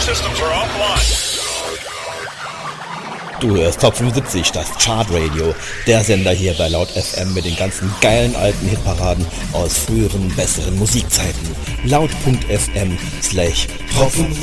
systems are offline. Du hörst Top 75, das Chartradio, der Sender hier bei Laut FM mit den ganzen geilen alten Hitparaden aus früheren, besseren Musikzeiten. Laut.fm/Top